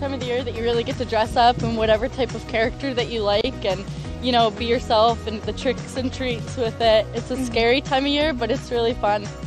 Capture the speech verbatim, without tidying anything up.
time of the year that you really get to dress up in whatever type of character that you like and, you know, be yourself and the tricks and treats with it. It's a scary time of year, but it's really fun.